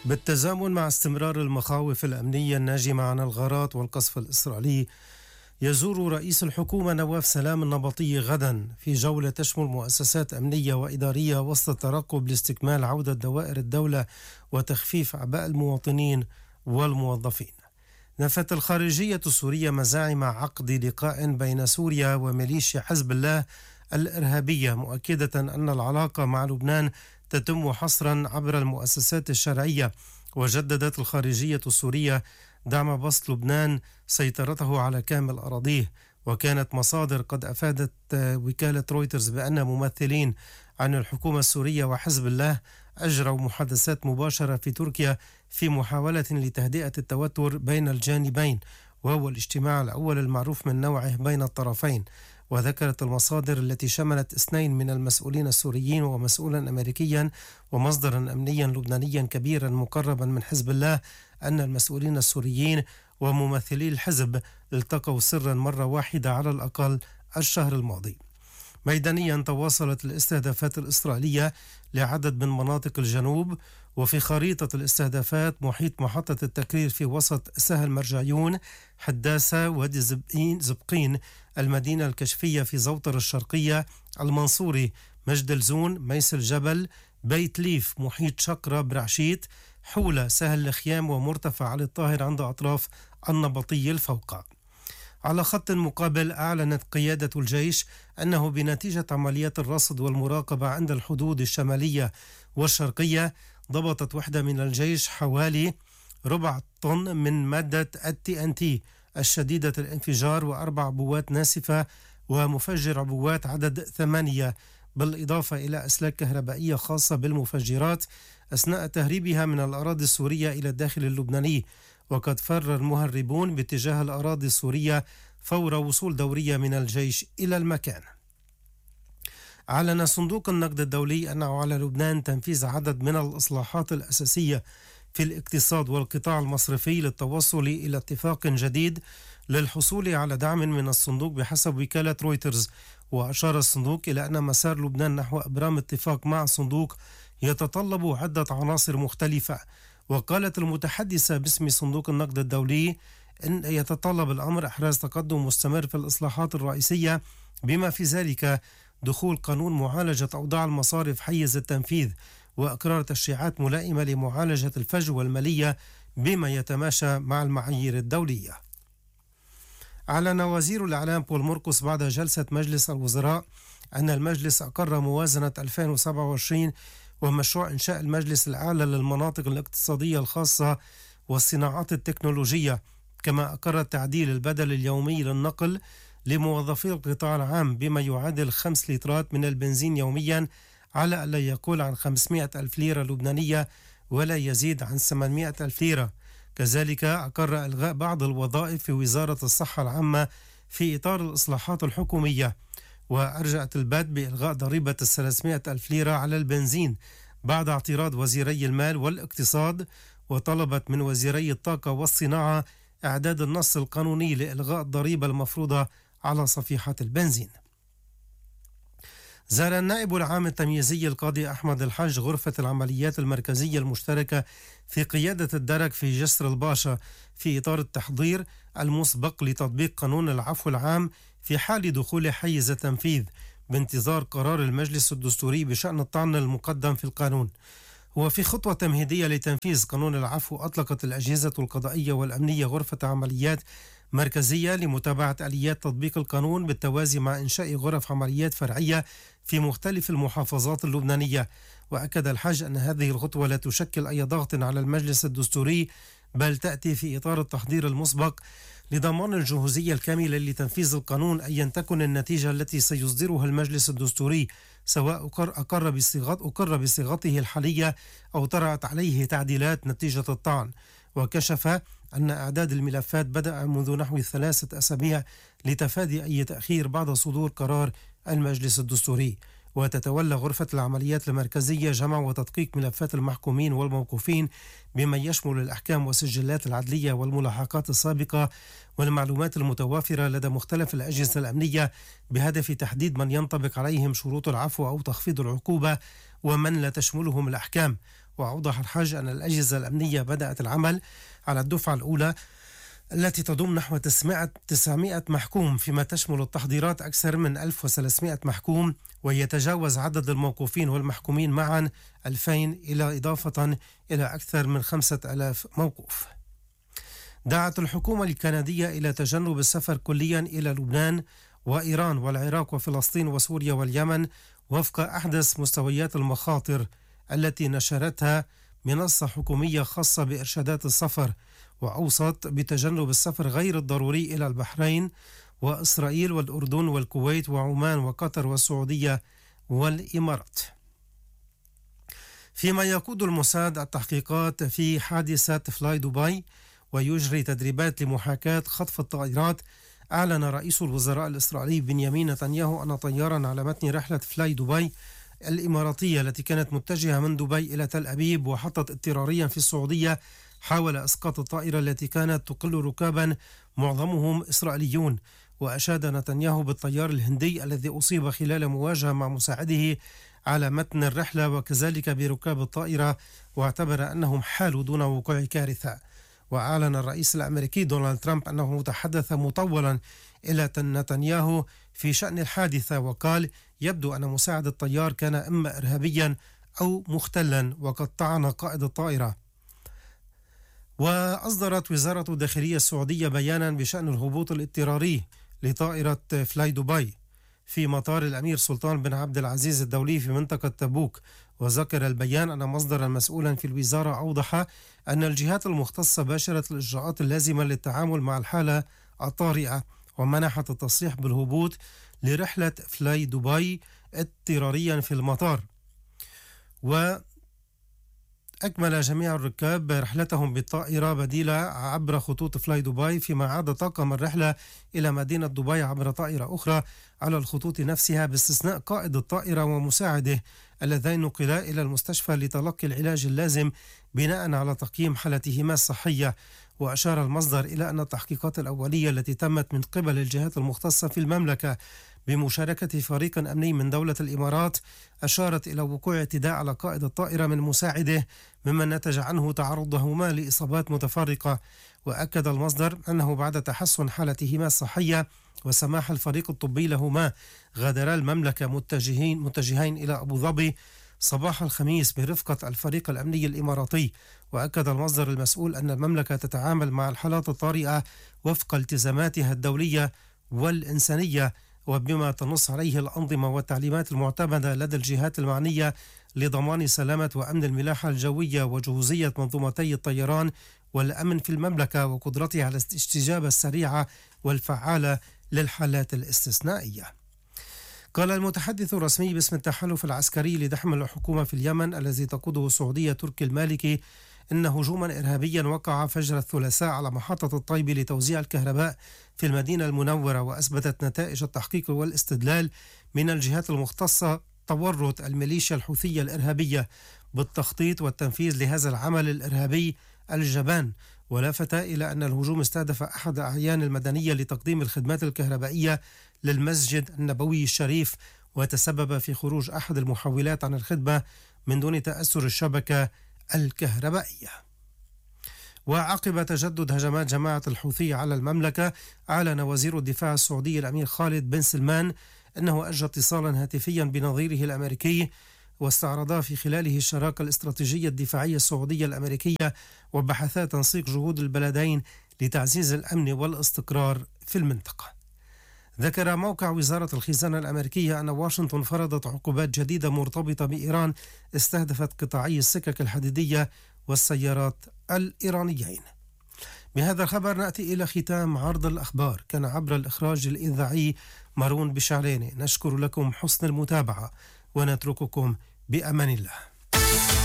بالتزامن مع استمرار المخاوف الأمنية الناجمة عن الغارات والقصف الإسرائيلي، يزور رئيس الحكومة نواف سلام النبطي غدا في جولة تشمل مؤسسات أمنية وإدارية وسط الترقب لاستكمال عودة دوائر الدولة وتخفيف أعباء المواطنين والموظفين. نفت الخارجية السورية مزاعم عقد لقاء بين سوريا وميليشيا حزب الله الإرهابية، مؤكدة أن العلاقة مع لبنان تتم حصرا عبر المؤسسات الشرعية. وجددت الخارجية السورية دعم بسط لبنان سيطرته على كامل أراضيه، وكانت مصادر قد أفادت وكالة رويترز بأن ممثلين عن الحكومة السورية وحزب الله أجروا محادثات مباشرة في تركيا في محاولة لتهدئة التوتر بين الجانبين، وهو الاجتماع الأول المعروف من نوعه بين الطرفين. وذكرت المصادر التي شملت 2 من المسؤولين السوريين ومسؤولا أمريكيا ومصدرا أمنيا لبنانيا كبيرا مقربا من حزب الله أن المسؤولين السوريين وممثلي الحزب التقوا سرا مرة واحدة على الأقل الشهر الماضي. ميدانيا تواصلت الاستهدافات الإسرائيلية لعدد من مناطق الجنوب، وفي خريطة الاستهدافات محيط محطة التكرير في وسط سهل مرجعيون، حداثة، وادي زبقين، المدينة الكشفية في زوطر الشرقية، المنصوري، مجد الزون، ميس الجبل، بيت ليف، محيط شقرة، برعشيت، حولة، سهل الخيام، ومرتفع علي الطاهر عند أطراف النبطي الفوقع. على خط مقابل، أعلنت قيادة الجيش أنه بنتيجة عمليات الرصد والمراقبة عند الحدود الشمالية والشرقية ضبطت وحدة من الجيش حوالي 4 طن من مادة TNT الشديدة الانفجار و4 عبوات ناسفة ومفجر عبوات عدد 8، بالإضافة إلى أسلاك كهربائية خاصة بالمفجرات أثناء تهريبها من الأراضي السورية إلى الداخل اللبناني. وقد فر المهربون باتجاه الأراضي السورية فور وصول دورية من الجيش إلى المكان. أعلن صندوق النقد الدولي أنه على لبنان تنفيذ عدد من الإصلاحات الأساسية في الاقتصاد والقطاع المصرفي للتوصل إلى اتفاق جديد للحصول على دعم من الصندوق بحسب وكالة رويترز. وأشار الصندوق إلى أن مسار لبنان نحو إبرام اتفاق مع الصندوق يتطلب عدة عناصر مختلفة. وقالت المتحدثة باسم صندوق النقد الدولي أن يتطلب الأمر إحراز تقدم مستمر في الإصلاحات الرئيسية، بما في ذلك دخول قانون معالجة أوضاع المصارف حيز التنفيذ، وإقرار تشريعات ملائمة لمعالجة الفجوة المالية بما يتماشى مع المعايير الدولية. أعلن وزير الإعلام بول مرقس بعد جلسة مجلس الوزراء أن المجلس أقر موازنة 2027 ومشروع إنشاء المجلس الأعلى للمناطق الاقتصادية الخاصة والصناعات التكنولوجية، كما أقر تعديل البدل اليومي للنقل لموظفي القطاع العام بما يعادل 5 لترات من البنزين يوميا، على ألا يقول عن 500 ألف ليرة لبنانية ولا يزيد عن 800 ألف ليرة. كذلك أقر إلغاء بعض الوظائف في وزارة الصحة العامة في إطار الإصلاحات الحكومية. وأرجأت الباد بإلغاء ضريبة 300 ألف ليرة على البنزين بعد اعتراض وزيري المال والاقتصاد، وطلبت من وزيري الطاقة والصناعة إعداد النص القانوني لإلغاء الضريبة المفروضة على صفيحة البنزين. زار النائب العام التمييزي القاضي أحمد الحج غرفة العمليات المركزية المشتركة في قيادة الدرك في جسر الباشا في إطار التحضير المسبق لتطبيق قانون العفو العام في حال دخول حيز التنفيذ، بانتظار قرار المجلس الدستوري بشأن الطعن المقدم في القانون. وفي خطوة تمهيدية لتنفيذ قانون العفو، أطلقت الأجهزة القضائية والأمنية غرفة عمليات مركزية لمتابعة آليات تطبيق القانون بالتوازي مع إنشاء غرف عمليات فرعية في مختلف المحافظات اللبنانية. وأكد الحج أن هذه الخطوة لا تشكل أي ضغط على المجلس الدستوري، بل تأتي في إطار التحضير المسبق لضمان الجهوزية الكاملة لتنفيذ القانون أيا تكن النتيجة التي سيصدرها المجلس الدستوري، سواء أقر بصيغته الحالية أو طرأت عليه تعديلات نتيجة الطعن. وكشف أن إعداد الملفات بدأ منذ نحو 3 أسابيع لتفادي أي تأخير بعد صدور قرار المجلس الدستوري. وتتولى غرفة العمليات المركزية جمع وتدقيق ملفات المحكومين والموقوفين بما يشمل الأحكام والسجلات العدلية والملاحقات السابقة والمعلومات المتوافرة لدى مختلف الأجهزة الأمنية، بهدف تحديد من ينطبق عليهم شروط العفو أو تخفيض العقوبة ومن لا تشملهم الأحكام. وأوضح الحاج أن الأجهزة الأمنية بدأت العمل على الدفعة الأولى التي تضم نحو 900 محكوم، فيما تشمل التحضيرات أكثر من 1300 محكوم، ويتجاوز عدد الموقوفين والمحكومين معا 2000 إلى إضافة إلى أكثر من 5000 موقوف. دعت الحكومة الكندية إلى تجنب السفر كليا إلى لبنان وإيران والعراق وفلسطين وسوريا واليمن وفق أحدث مستويات المخاطر التي نشرتها منصة حكومية خاصة بإرشادات السفر، وأوصت بتجنب السفر غير الضروري إلى البحرين وإسرائيل والأردن والكويت وعمان وقطر والسعودية والإمارات. فيما يقود الموساد التحقيقات في حادثة فلاي دبي ويجري تدريبات لمحاكاة خطف الطائرات، أعلن رئيس الوزراء الإسرائيلي بنيامين نتنياهو أن طيارا على متن رحلة فلاي دبي الإماراتية التي كانت متجهة من دبي إلى تل أبيب وحطت اضطراريا في السعودية حاول إسقاط الطائرة التي كانت تقل ركابا معظمهم إسرائيليون. وأشاد نتنياهو بالطيار الهندي الذي أصيب خلال مواجهة مع مساعده على متن الرحلة وكذلك بركاب الطائرة، واعتبر أنهم حالوا دون وقوع كارثة. وأعلن الرئيس الأمريكي دونالد ترامب أنه تحدث مطولا إلى نتنياهو في شأن الحادثة، وقال: يبدو أن مساعد الطيار كان إما إرهابيا أو مختلا، وقد طعن قائد الطائرة. وأصدرت وزارة الداخلية السعودية بيانا بشأن الهبوط الاضطراري لطائرة فلاي دبي في مطار الأمير سلطان بن عبد العزيز الدولي في منطقة تبوك. وذكر البيان أن مصدرا مسؤولا في الوزارة أوضح أن الجهات المختصة باشرت الإجراءات اللازمة للتعامل مع الحالة الطارئة، ومنحت التصريح بالهبوط لرحلة فلاي دبي اضطراريا في المطار. أكمل جميع الركاب رحلتهم بالطائرة بديلة عبر خطوط فلاي دبي، فيما عاد طاقم الرحلة إلى مدينة دبي عبر طائرة أخرى على الخطوط نفسها، باستثناء قائد الطائرة ومساعده اللذين نقلا إلى المستشفى لتلقي العلاج اللازم بناء على تقييم حالتهما الصحية. وأشار المصدر إلى أن التحقيقات الأولية التي تمت من قبل الجهات المختصة في المملكة بمشاركة فريق أمني من دولة الإمارات أشارت إلى وقوع اعتداء على قائد الطائرة من مساعده، مما نتج عنه تعرضهما لإصابات متفرقة. وأكد المصدر أنه بعد تحسن حالتهما الصحية وسماح الفريق الطبي لهما غادرا المملكة متجهين إلى أبو ظبي صباح الخميس برفقة الفريق الأمني الإماراتي. وأكد المصدر المسؤول أن المملكة تتعامل مع الحالات الطارئة وفق التزاماتها الدولية والإنسانية، وبما تنص عليه الأنظمة والتعليمات المعتمدة لدى الجهات المعنية لضمان سلامة وأمن الملاحة الجوية وجهوزية منظومتي الطيران والأمن في المملكة وقدرتها على الاستجابة السريعة والفعالة للحالات الاستثنائية. قال المتحدث الرسمي باسم التحالف العسكري لدعم الحكومة في اليمن الذي تقوده السعودية تركي المالكي إن هجوما إرهابيا وقع فجر الثلاثاء على محطة الطيب لتوزيع الكهرباء في المدينة المنورة. وأثبتت نتائج التحقيق والاستدلال من الجهات المختصة تورط الميليشيا الحوثية الإرهابية بالتخطيط والتنفيذ لهذا العمل الإرهابي الجبان. ولافت إلى أن الهجوم استهدف أحد أعيان المدنية لتقديم الخدمات الكهربائية للمسجد النبوي الشريف، وتسبب في خروج أحد المحولات عن الخدمة من دون تأثر الشبكة الكهربائية. وعقب تجدد هجمات جماعة الحوثي على المملكة، أعلن وزير الدفاع السعودي الأمير خالد بن سلمان أنه أجرى اتصالا هاتفيا بنظيره الأمريكي واستعرضا في خلاله الشراكة الاستراتيجية الدفاعية السعودية الأمريكية، وبحثا تنسيق جهود البلدين لتعزيز الأمن والاستقرار في المنطقة. ذكر موقع وزارة الخزانة الأمريكية أن واشنطن فرضت عقوبات جديدة مرتبطة بإيران استهدفت قطاعي السكك الحديدية والسيارات الإيرانيين. بهذا الخبر نأتي إلى ختام عرض الأخبار. كان عبر الإخراج الإذاعي مارون بشعلاني. نشكر لكم حسن المتابعة ونترككم بأمان الله.